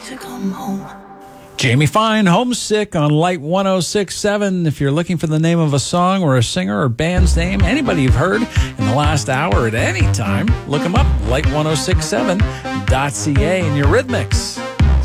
to come home. Jamie Fine, Homesick on Light 106.7. If you're looking for the name of a song or a singer or band's name, anybody you've heard in the last hour at any time, look them up, light1067.ca in your Rhythmix.